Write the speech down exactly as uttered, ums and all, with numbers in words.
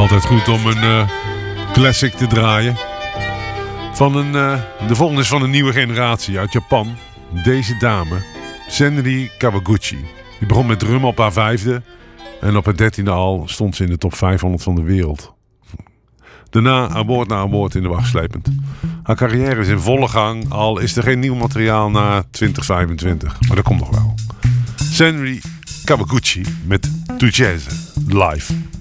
Altijd goed om een uh, classic te draaien. Van een, uh, de volgende is van een nieuwe generatie uit Japan. Deze dame, Senri Kawaguchi. Die begon met drummen op haar vijfde. En op haar dertiende al stond ze in de top vijfhonderd van de wereld. Daarna award na award in de wacht slepend. Haar carrière is in volle gang, al is er geen nieuw materiaal na twintig vijfentwintig. Maar dat komt nog wel. Senri Kawaguchi met Tujeze live.